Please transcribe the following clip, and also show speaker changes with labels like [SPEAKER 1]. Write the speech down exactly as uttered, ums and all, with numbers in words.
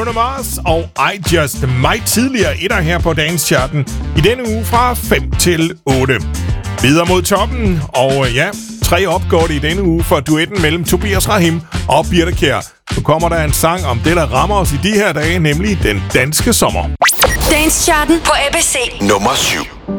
[SPEAKER 1] Bruno Mars og I Just Might, tidligere etter her på Dance-charten i denne uge fra fem til otte. Videre mod toppen, og ja, tre opgår det i denne uge for duetten mellem Tobias Rahim og Birthe Kjær. Nu kommer der en sang om det, der rammer os i de her dage, nemlig den danske sommer.
[SPEAKER 2] Dance-charten på A B C.
[SPEAKER 3] Nummer syv.